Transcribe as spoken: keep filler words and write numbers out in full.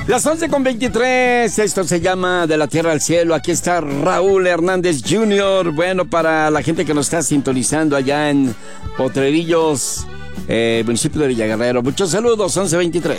Las once con veintitrés, esto se llama De la Tierra al Cielo. Aquí está Raúl Hernández junior Bueno, para la gente que nos está sintonizando allá en Potrerillos, eh, municipio de Villaguerrero. Muchos saludos, once veintitrés.